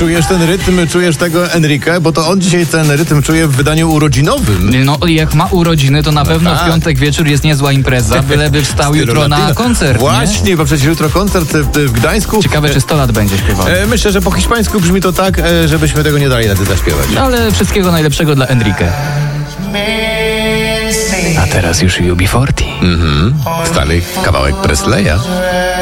czujesz ten rytm, czujesz tego Enrique? Bo to on dzisiaj ten rytm czuje w wydaniu urodzinowym. No jak ma urodziny, to na pewno w piątek wieczór jest niezła impreza, byleby wstał jutro na koncert. Właśnie, nie? bo przecież jutro koncert w Gdańsku. Ciekawe, czy 100 lat będzie śpiewał. Myślę, że po hiszpańsku brzmi to tak, żebyśmy tego nie dali na ty zaśpiewać. Ale wszystkiego najlepszego dla Enrique. A teraz już UB40. Stary kawałek Presleya.